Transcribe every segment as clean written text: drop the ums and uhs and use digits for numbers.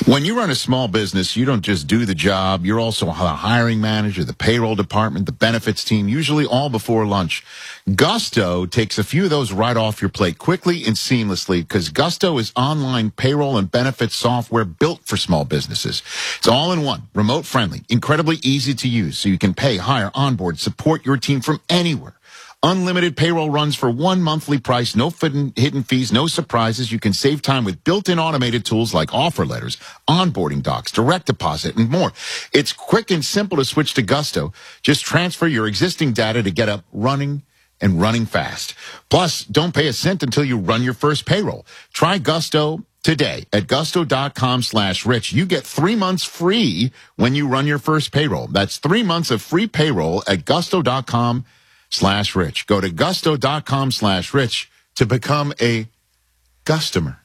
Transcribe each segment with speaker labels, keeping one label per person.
Speaker 1: When you run a small business, you don't just do the job. You're also a hiring manager, the payroll department, the benefits team, usually all before lunch. Gusto takes a few of those right off your plate quickly and seamlessly because Gusto is online payroll and benefits software built for small businesses. It's all in one, remote friendly, incredibly easy to use so you can pay, hire, onboard, support your team from anywhere. Unlimited payroll runs for one monthly price, no hidden fees, no surprises. You can save time with built-in automated tools like offer letters, onboarding docs, direct deposit, and more. It's quick and simple to switch to Gusto. Just transfer your existing data to get up running and running fast. Plus, don't pay a cent until you run your first payroll. Try Gusto today at gusto.com/rich. You get 3 months free when you run your first payroll. That's 3 months of free payroll at gusto.com/rich. Go to gusto.com/rich to become a customer.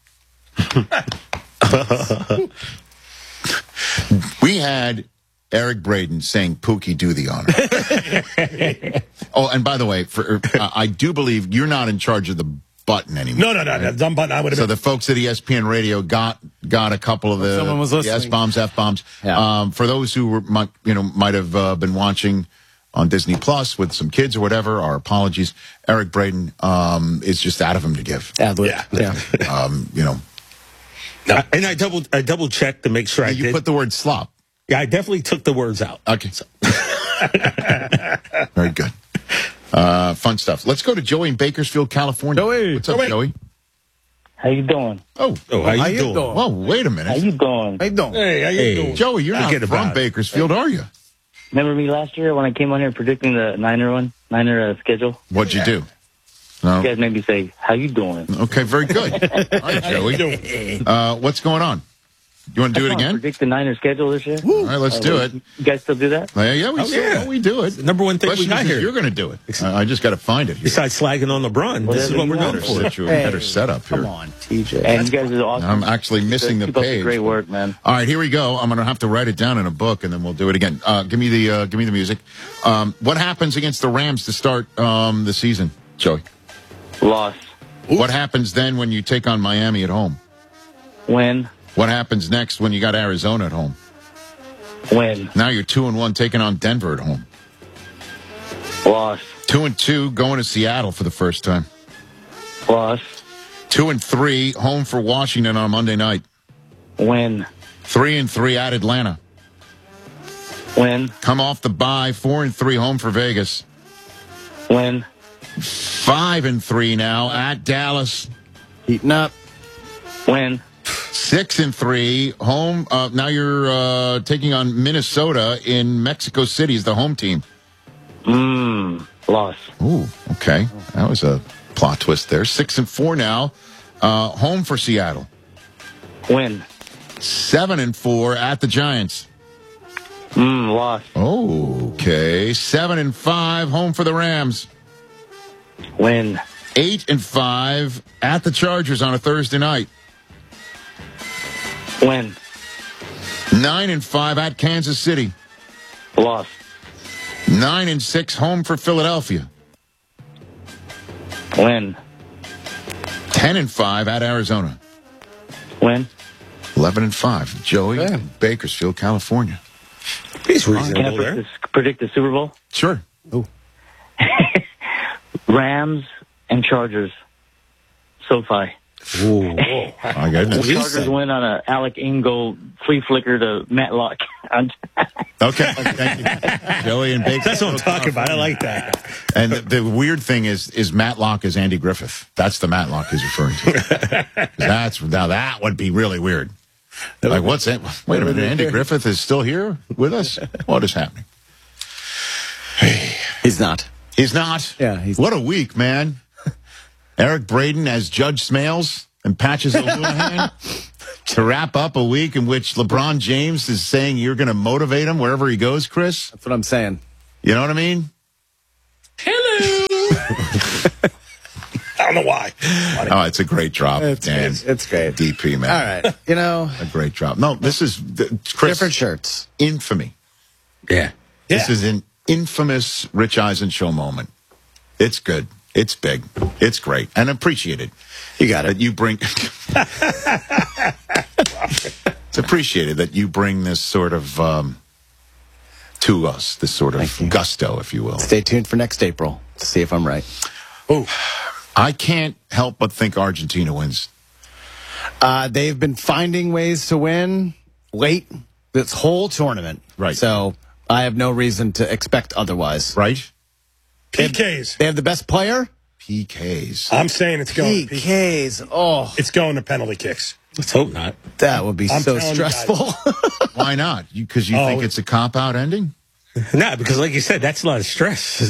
Speaker 1: We had Eric Braden saying, Pookie, do the honor. Oh, and by the way, I do believe you're not in charge of the button anymore.
Speaker 2: No. Dumb button. I would have.
Speaker 1: So the folks at ESPN Radio got a couple of the S-bombs, F-bombs.
Speaker 3: Yeah.
Speaker 1: For those who might have been watching on Disney Plus with some kids or whatever, our apologies. Eric Braden is just out of him to give.
Speaker 3: Yeah.
Speaker 2: No, and I double checked to make sure I did.
Speaker 1: You put the word slop.
Speaker 2: Yeah, I definitely took the words out.
Speaker 1: Okay. Very good. Fun stuff. Let's go to Joey in Bakersfield, California.
Speaker 3: Joey.
Speaker 1: What's up, Joey?
Speaker 4: How you doing?
Speaker 1: Oh,
Speaker 2: how you doing?
Speaker 1: Whoa, wait a minute.
Speaker 4: How you doing?
Speaker 3: How you doing?
Speaker 2: Hey, how you doing?
Speaker 1: Joey, you're not from Bakersfield, are you?
Speaker 4: Remember me last year when I came on here predicting the Niner schedule?
Speaker 1: What'd you do? No.
Speaker 4: You guys made me say, how you doing?
Speaker 1: Okay, very good. All right, Joey. What's going on? You want to do it again?
Speaker 4: Predict the Niner schedule this year?
Speaker 1: All right, let's do it.
Speaker 4: You guys still do that?
Speaker 1: Yeah, we do it.
Speaker 2: The number one thing
Speaker 1: Question
Speaker 2: we got
Speaker 1: is
Speaker 2: here.
Speaker 1: You're going to do it. I just got to find it here.
Speaker 2: Besides slagging on LeBron, this is what we're known for.
Speaker 1: Better setup here.
Speaker 3: Come on, TJ.
Speaker 4: And you guys are awesome.
Speaker 1: I'm actually missing the
Speaker 4: Keep up
Speaker 1: page.
Speaker 4: great work, man.
Speaker 1: All right, here we go. I'm going to have to write it down in a book, and then we'll do it again. Give me the music. What happens against the Rams to start the season, Joey?
Speaker 4: Loss.
Speaker 1: What happens then when you take on Miami at home?
Speaker 4: Win.
Speaker 1: What happens next when you got Arizona at home?
Speaker 4: Win.
Speaker 1: Now you're 2-1 taking on Denver at home.
Speaker 4: Loss.
Speaker 1: 2-2 going to Seattle for the first time.
Speaker 4: Loss.
Speaker 1: 2-3 home for Washington on Monday night.
Speaker 4: Win.
Speaker 1: 3-3 at Atlanta.
Speaker 4: Win.
Speaker 1: Come off the bye. 4-3 home for Vegas.
Speaker 4: Win.
Speaker 1: 5-3 now at Dallas.
Speaker 3: Heating up.
Speaker 4: Win.
Speaker 1: 6-3 home. Now you're taking on Minnesota in Mexico City as the home team.
Speaker 4: Loss.
Speaker 1: Ooh, okay. That was a plot twist there. 6-4 now. Home for Seattle.
Speaker 4: Win.
Speaker 1: 7-4 at the Giants.
Speaker 4: Loss.
Speaker 1: Okay. 7-5 home for the Rams.
Speaker 4: Win.
Speaker 1: 8-5 at the Chargers on a Thursday night.
Speaker 4: Win.
Speaker 1: 9-5 at Kansas City.
Speaker 4: Loss.
Speaker 1: 9-6 home for Philadelphia.
Speaker 4: Win.
Speaker 1: 10-5 at Arizona.
Speaker 4: Win.
Speaker 1: 11-5. Joey,
Speaker 3: Yeah.
Speaker 1: Bakersfield, California.
Speaker 2: He's
Speaker 4: Can
Speaker 2: reasonable
Speaker 4: I
Speaker 2: there.
Speaker 4: predict the Super Bowl?
Speaker 1: Sure.
Speaker 4: Rams and Chargers. SoFi.
Speaker 1: My goodness.
Speaker 4: Chargers win on a Alec Ingold flea flicker to Matlock.
Speaker 1: Okay. Thank you. Joey and Bakersfield.
Speaker 2: That's what I'm talking about. I like that.
Speaker 1: And the weird thing is Matlock is Andy Griffith. That's the Matlock he's referring to. Now that would be really weird. Like, what's that? Wait a minute. Andy Griffith is still here with us? What is happening?
Speaker 3: He's not.
Speaker 1: He's not?
Speaker 3: Yeah,
Speaker 1: What a week, man. Eric Braden as Judge Smales and Patches O'Houlihan to wrap up a week in which LeBron James is saying you're going to motivate him wherever he goes, Chris.
Speaker 3: That's what I'm saying.
Speaker 1: You know what I mean?
Speaker 2: Hello. I don't know why.
Speaker 1: Oh, it's a great drop, Dan.
Speaker 3: It's great.
Speaker 1: DP, man.
Speaker 3: All right. You know,
Speaker 1: A great drop. No, this is, Chris,
Speaker 3: different shirts.
Speaker 1: infamy.
Speaker 2: Yeah.
Speaker 1: This is an infamous Rich Eisen show moment. It's good. It's big. It's great. And appreciated.
Speaker 3: You got it.
Speaker 1: That you bring. It's appreciated that you bring this sort of to us, this sort of gusto, if you will.
Speaker 3: Stay tuned for next April to see if I'm right.
Speaker 1: Oh, I can't help but think Argentina wins.
Speaker 3: They've been finding ways to win late this whole tournament.
Speaker 1: Right.
Speaker 3: So I have no reason to expect otherwise.
Speaker 1: Right?
Speaker 2: PKs.
Speaker 3: They have the best player?
Speaker 1: PKs.
Speaker 2: I'm saying it's going to
Speaker 3: PKs. Oh,
Speaker 2: It's going to penalty kicks.
Speaker 5: Let's hope not.
Speaker 3: that would be
Speaker 2: I'm
Speaker 3: so
Speaker 2: telling you
Speaker 3: stressful.
Speaker 1: Why not? Because you think it's a cop-out ending?
Speaker 5: Nah, because like you said, that's a lot of stress.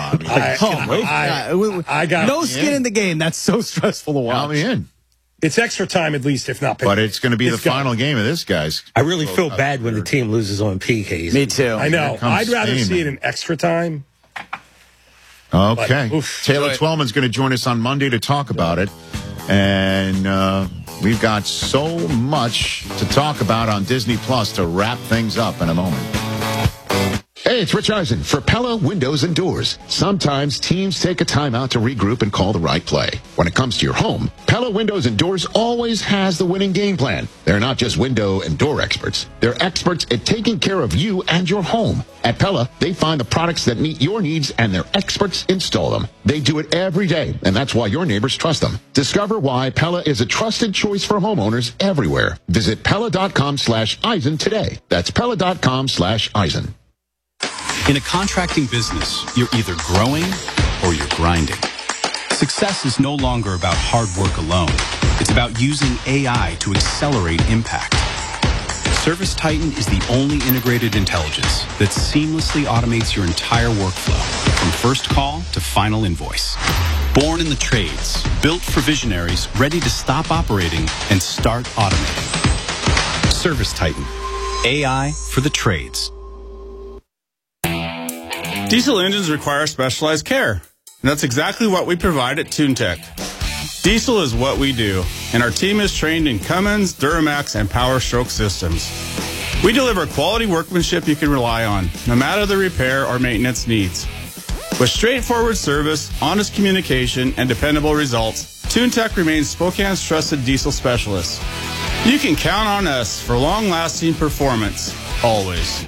Speaker 2: I got
Speaker 3: no skin in the game. That's so stressful to watch.
Speaker 1: Count me in.
Speaker 2: It's extra time at least, if not penalty.
Speaker 1: But it's going to be the
Speaker 2: It's gonna-
Speaker 1: final game of this, guys.
Speaker 5: I really feel bad when the team loses on PKs.
Speaker 3: Me too.
Speaker 2: I know.
Speaker 1: Here comes
Speaker 2: I'd rather
Speaker 1: Spain,
Speaker 2: see it
Speaker 1: man.
Speaker 2: in extra time.
Speaker 1: Okay.
Speaker 2: But, oof.
Speaker 1: Taylor Twellman's going to join us on Monday to talk about it. And we've got so much to talk about on Disney Plus to wrap things up in a moment.
Speaker 6: Hey, it's Rich Eisen for Pella Windows and Doors. Sometimes teams take a timeout to regroup and call the right play. When it comes to your home, Pella Windows and Doors always has the winning game plan. They're not just window and door experts. They're experts at taking care of you and your home. At Pella, they find the products that meet your needs and their experts install them. They do it every day, and that's why your neighbors trust them. Discover why Pella is a trusted choice for homeowners everywhere. Visit Pella.com/Eisen today. That's Pella.com/Eisen.
Speaker 7: In a contracting business, you're either growing or you're grinding. Success is no longer about hard work alone. It's about using AI to accelerate impact. ServiceTitan is the only integrated intelligence that seamlessly automates your entire workflow, from first call to final invoice. Born in the trades, built for visionaries ready to stop operating and start automating. ServiceTitan, AI for the trades.
Speaker 8: Diesel engines require specialized care, and that's exactly what we provide at TuneTech. Diesel is what we do, and our team is trained in Cummins, Duramax, and Power Stroke systems. We deliver quality workmanship you can rely on, no matter the repair or maintenance needs. With straightforward service, honest communication, and dependable results, TuneTech remains Spokane's trusted diesel specialist. You can count on us for long-lasting performance, always.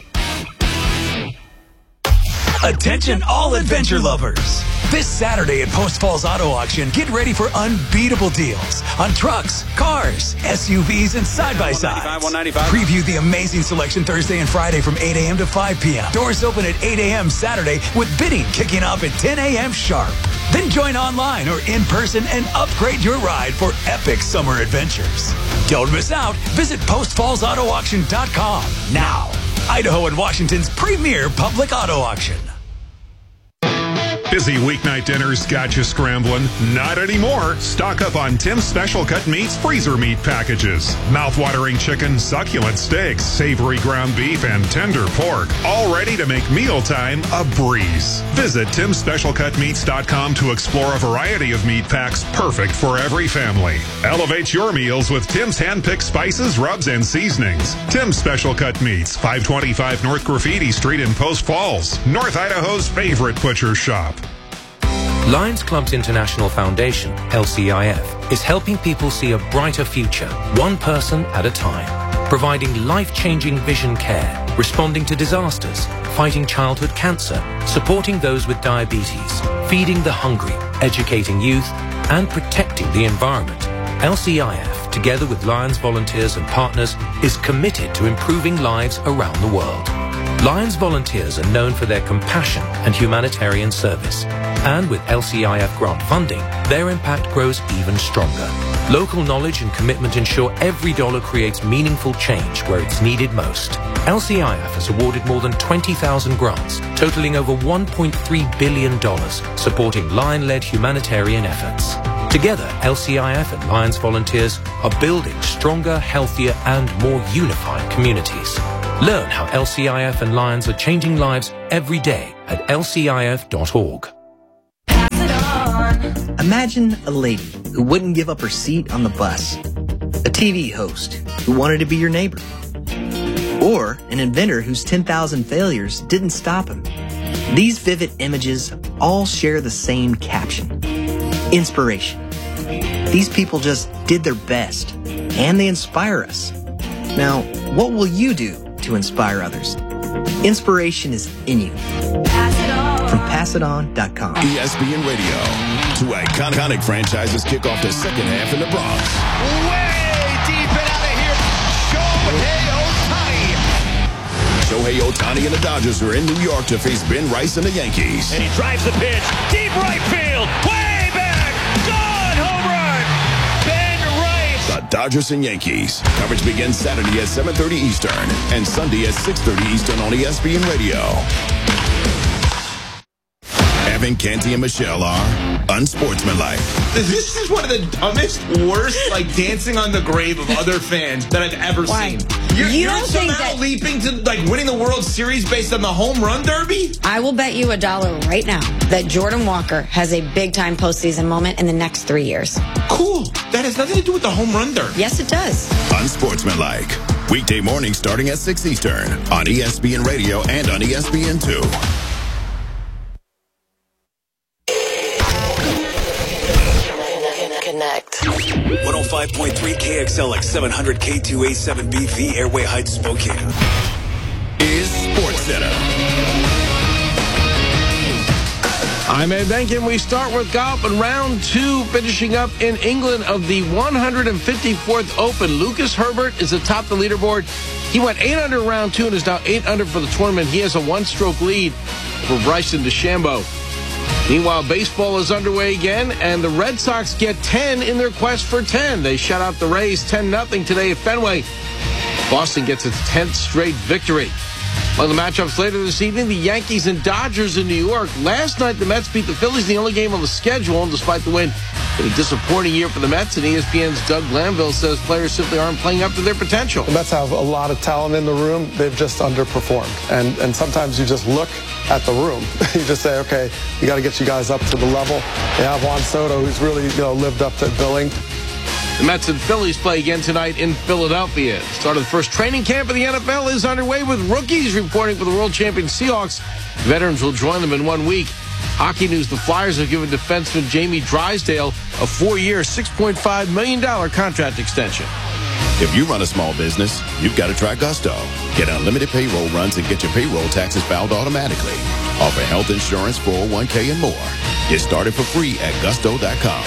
Speaker 9: Attention all adventure lovers. This Saturday at Post Falls Auto Auction, get ready for unbeatable deals on trucks, cars, SUVs, and side-by-sides. Preview the amazing selection Thursday and Friday from 8 a.m. to 5 p.m. Doors open at 8 a.m. Saturday with bidding kicking off at 10 a.m. sharp. Then join online or in person and upgrade your ride for epic summer adventures. Don't miss out. Visit postfallsautoauction.com now. Idaho and Washington's premier public auto auction.
Speaker 10: Busy weeknight dinners got you scrambling? Not anymore. Stock up on Tim's Special Cut Meats freezer meat packages. Mouth-watering chicken, succulent steaks, savory ground beef, and tender pork. All ready to make mealtime a breeze. Visit TimSpecialCutMeats.com to explore a variety of meat packs perfect for every family. Elevate your meals with Tim's hand-picked spices, rubs, and seasonings. Tim's Special Cut Meats, 525 North Graffiti Street in Post Falls, North Idaho's favorite butcher shop.
Speaker 11: Lions Clubs International Foundation, LCIF, is helping people see a brighter future, one person at a time. Providing life-changing vision care, responding to disasters, fighting childhood cancer, supporting those with diabetes, feeding the hungry, educating youth, and protecting the environment. LCIF, together with Lions volunteers and partners, is committed to improving lives around the world. Lions volunteers are known for their compassion and humanitarian service. And with LCIF grant funding, their impact grows even stronger. Local knowledge and commitment ensure every dollar creates meaningful change where it's needed most. LCIF has awarded more than 20,000 grants, totaling over $1.3 billion, supporting Lion-led humanitarian efforts. Together, LCIF and Lions volunteers are building stronger, healthier, and more unified communities. Learn how LCIF and Lions are changing lives every day at lcif.org.
Speaker 12: Imagine a lady who wouldn't give up her seat on the bus, a TV host who wanted to be your neighbor, or an inventor whose 10,000 failures didn't stop him. These vivid images all share the same caption: inspiration. These people just did their best, and they inspire us. Now, what will you do to inspire others? Inspiration is in you. From PassItOn.com.
Speaker 13: ESPN Radio. Two iconic franchises kick off the second half in the Bronx.
Speaker 14: Way deep and out of here.
Speaker 13: Shohei Ohtani and the Dodgers are in New York to face Ben Rice and the Yankees.
Speaker 14: And he drives the pitch. Deep right field. Way back. Gone. Home run. Ben Rice.
Speaker 13: The Dodgers and Yankees. Coverage begins Saturday at 7:30 Eastern and Sunday at 6:30 Eastern on ESPN Radio. Evan, Canty, and Michelle are unsportsmanlike.
Speaker 15: This is one of the dumbest, worst, dancing on the grave of other fans that I've ever seen. You're
Speaker 16: don't think
Speaker 15: somehow
Speaker 16: that
Speaker 15: leaping to winning the World Series based on the home run derby?
Speaker 16: I will bet you $1 right now that Jordan Walker has a big-time postseason moment in the next 3 years.
Speaker 15: Cool. That has nothing to do with the home run derby.
Speaker 16: Yes, it does.
Speaker 13: Unsportsmanlike. Weekday morning starting at 6 Eastern on ESPN Radio and on ESPN2.
Speaker 9: Connect. 105.3 KXLX 700 K2A7B V Airway Heights, Spokane.
Speaker 13: Is SportsCenter.
Speaker 17: I'm Ed Benkin. We start with golf in round 2, finishing up in England of the 154th Open. Lucas Herbert is atop the leaderboard. He went 8 under round 2 and is now 8 under for the tournament. He has a 1-stroke lead over Bryson DeChambeau. Meanwhile, baseball is underway again, and the Red Sox get 10 in their quest for 10. They shut out the Rays 10-0 today at Fenway. Boston gets its 10th straight victory. Among the matchups later this evening, the Yankees and Dodgers in New York. Last night, the Mets beat the Phillies, the only game on the schedule, and despite the win, it's a disappointing year for the Mets, and ESPN's Doug Glanville says players simply aren't playing up to their potential.
Speaker 18: The Mets have a lot of talent in the room. They've just underperformed. And sometimes you just look at the room. You just say, okay, we got to get you guys up to the level. They have Juan Soto, who's really lived up to billing.
Speaker 17: The Mets and Phillies play again tonight in Philadelphia. The start of the first training camp of the NFL is underway with rookies reporting for the world champion Seahawks. Veterans will join them in 1 week. Hockey news, the Flyers have given defenseman Jamie Drysdale a 4-year, $6.5 million contract extension.
Speaker 13: If you run a small business, you've got to try Gusto. Get unlimited payroll runs and get your payroll taxes filed automatically. Offer health insurance, 401k, and more. Get started for free at Gusto.com.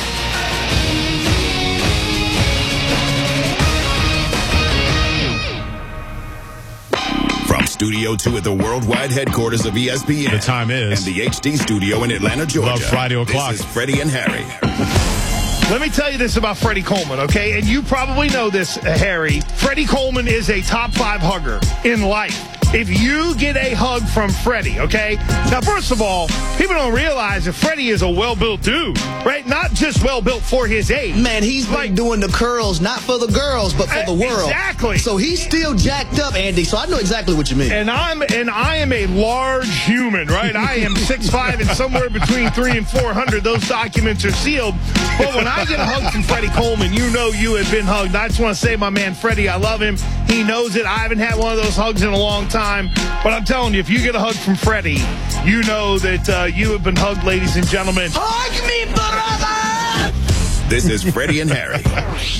Speaker 13: From Studio 2 at the worldwide headquarters of ESPN.
Speaker 10: The time is.
Speaker 13: And the HD studio in Atlanta, Georgia.
Speaker 10: Love Friday o'clock.
Speaker 13: This is Freddie and Harry.
Speaker 19: Let me tell you this about Freddie Coleman, okay? And you probably know this, Harry. Freddie Coleman is a top 5 hugger in life. If you get a hug from Freddie, okay? Now, first of all, people don't realize that Freddie is a well-built dude, right? Not just well-built for his age.
Speaker 20: Man, he's been doing the curls, not for the girls, but for the world.
Speaker 19: Exactly.
Speaker 20: So he's still jacked up, Andy, so I know exactly what you mean.
Speaker 19: And I am a large human, right? I am 6'5" and somewhere between 300 and 400. Those documents are sealed. But when I get a hug from Freddie Coleman, you know you have been hugged. I just want to say, my man Freddie, I love him. He knows it. I haven't had one of those hugs in a long time. But I'm telling you, if you get a hug from Freddie, you know that you have been hugged, ladies and gentlemen.
Speaker 20: Hug me, brother!
Speaker 13: This is Freddie and Harry.